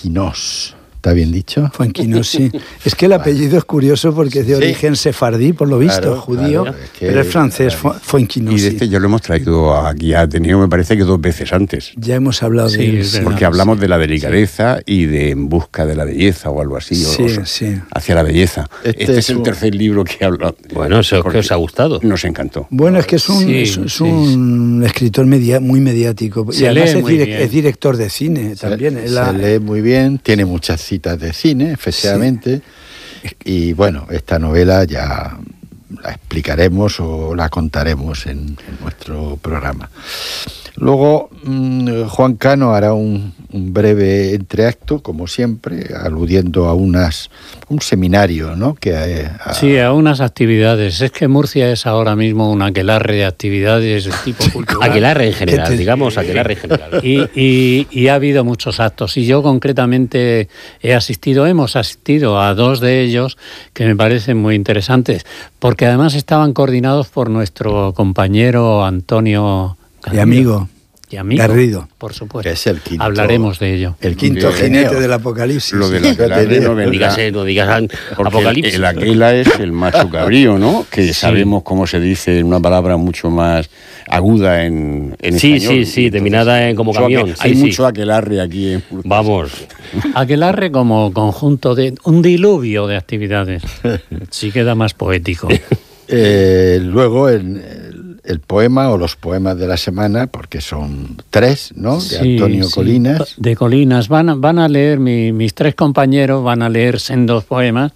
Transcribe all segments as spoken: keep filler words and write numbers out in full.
Fuenquinos. ¿Está bien dicho? Fuenquinos, sí. Es que el apellido es curioso porque es de Sí. origen sefardí, por lo visto, Claro, judío, claro, es que- pero es francés, Fu- Fuenquinos. Y de Sí. este ya lo hemos traído aquí, ha tenido, me parece que dos veces antes. Ya hemos hablado Sí, de él. es sí. verdad. Porque hablamos de la delicadeza y de En busca de la belleza o algo así, Sí, o, o sí. hacia la belleza. Este Este, es es el un- tercer libro que habla. Bueno, eso es que porque os ha gustado. Nos encantó. Bueno, es que es un, Sí, es, es sí. un escritor media, muy mediático. Se y además lee es, muy direc- bien. es director de cine Se- también. Se, Es la- lee muy bien, tiene muchas citas de cine, efectivamente. Y bueno, esta novela ya la explicaremos o la contaremos en, en nuestro programa. Luego, mmm, Juan Cano hará un, un breve entreacto, como siempre, aludiendo a unas un seminario, ¿no? Que eh, a- Sí, a unas actividades. Es que Murcia es ahora mismo un aquelarre de actividades de tipo cultural. Aquelarre en general, te- digamos, aquelarre en general. Y, y, y ha habido muchos actos. Y yo concretamente he asistido, hemos asistido a dos de ellos que me parecen muy interesantes, porque además estaban coordinados por nuestro compañero Antonio y amigo, y amigo, Garrido. por supuesto. que es el quinto. Hablaremos de ello. El quinto quinto jinete genio. del apocalipsis. Lo de sí. la aquelarre no vendrá, Digas, eh, no digas an- porque apocalipsis. el aquela es el macho cabrío, ¿no? Que sabemos cómo se dice en una palabra mucho más aguda en, en Sí, español. sí, sí, terminada en como mucho camión, aque- sí, hay sí. mucho aquelarre aquí en Vamos. Aquelarre como conjunto de un diluvio de actividades. Sí queda más poético. Eh, luego el, el, el poema o los poemas de la semana, porque son tres, ¿no? De Sí, Antonio sí. Colinas. De Colinas. Van a, van a leer, mi- mis tres compañeros van a leer sendos poemas.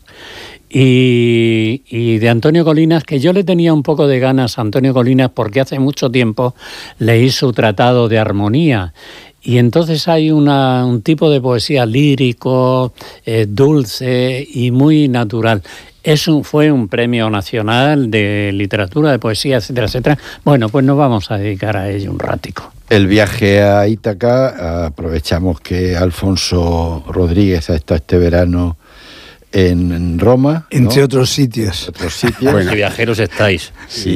Y, y de Antonio Colinas, que yo le tenía un poco de ganas a Antonio Colinas porque hace mucho tiempo leí su tratado de armonía. Y entonces hay una, un tipo de poesía lírico, eh, dulce y muy natural. Es un, fue un premio nacional de literatura, de poesía, etcétera, etcétera. Bueno, pues nos vamos a dedicar a ello un ratico. El viaje a Ítaca, aprovechamos que Alfonso Rodríguez ha estado este verano en, en Roma, ¿no? Entre otros sitios. otros sitios. Bueno, qué viajeros estáis.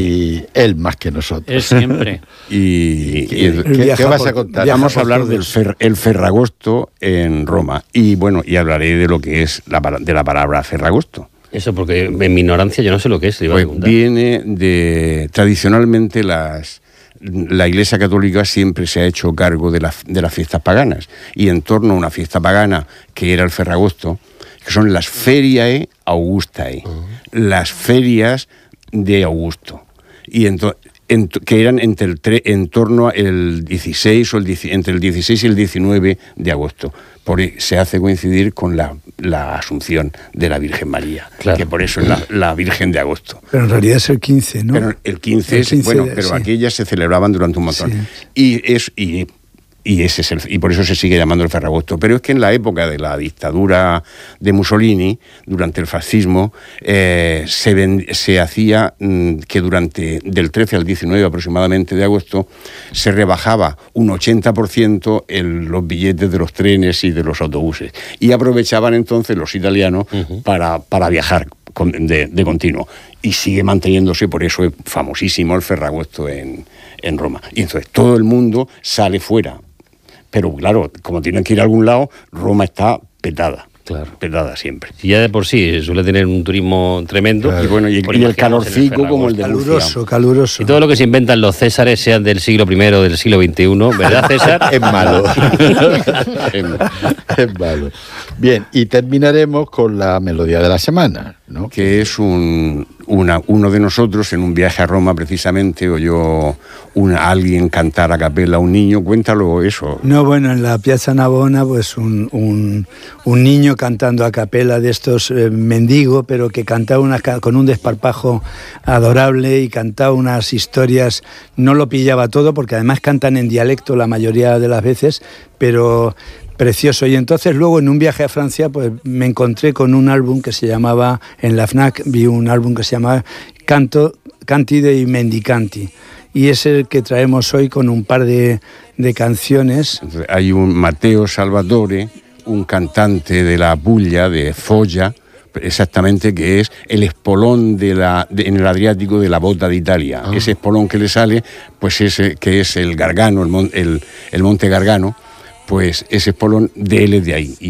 Y él más que nosotros. Es siempre. Y, y- ¿Qué, viaja qué vas por- a contar? viaja vamos a por hablar todos. del fer- el Ferragosto en Roma. Y bueno, y hablaré de lo que es la, para- de la palabra Ferragosto. Eso porque en mi ignorancia yo no sé lo que es. Le iba a Pues preguntar. viene de tradicionalmente las la Iglesia Católica siempre se ha hecho cargo de, la, de las fiestas paganas, y en torno a una fiesta pagana que era el Ferragosto, que son las Feriae Augustae, uh-huh. las ferias de Augusto, y ento, en, que eran entre el tre, en torno al dieciséis o el entre el dieciséis y el diecinueve de agosto. Por, se hace coincidir con la, la Asunción de la Virgen María, claro. que por eso es la, la Virgen de agosto. Pero en realidad es el quince, ¿no? Pero el quince, el es, quince bueno, de, pero sí. aquellas se celebraban durante un montón. Sí. Y es y, y ese es el, y por eso se sigue llamando el Ferragosto. Pero es que en la época de la dictadura de Mussolini, durante el fascismo, eh, se, ven, se hacía mmm, que durante del trece al diecinueve aproximadamente de agosto se rebajaba un ochenta por ciento el, los billetes de los trenes y de los autobuses. Y aprovechaban entonces los italianos uh-huh. para, para viajar de, de continuo. Y sigue manteniéndose, por eso es famosísimo el Ferragosto en, en Roma. Y entonces todo el mundo sale fuera. Pero claro, como tienen que ir a algún lado, Roma está petada. Claro. Petada siempre. Y ya de por sí suele tener un turismo tremendo. Claro. Y bueno, y, y el calorcico como el de Caluroso, Murcia. caluroso. Y todo lo que se inventan los Césares, sean del siglo primero o del siglo veintiuno, ¿verdad, César? Es malo. Es malo. Bien, y terminaremos con la melodía de la semana, ¿no? Que es un, una, uno de nosotros en un viaje a Roma precisamente oyó una, alguien cantar a capela a un niño. Cuéntalo eso. No, bueno, en la Piazza Navona, pues un, un, un niño cantando a capela de estos eh, mendigo, pero que cantaba una, con un desparpajo adorable y cantaba unas historias, no lo pillaba todo, porque además cantan en dialecto la mayoría de las veces, pero precioso. Y entonces luego en un viaje a Francia pues me encontré con un álbum que se llamaba, en la FNAC vi un álbum que se llamaba Canto, Canti dei Mendicanti, y es el que traemos hoy con un par de, de canciones. Entonces, hay un Matteo Salvatore, un cantante de la Puglia, de Foggia, exactamente, que es el espolón de la, de, en el Adriático de la Bota de Italia. Ah. Ese espolón que le sale, pues ese que es el Gargano, el, mon, el, el monte Gargano, pues ese espolón de él es de ahí.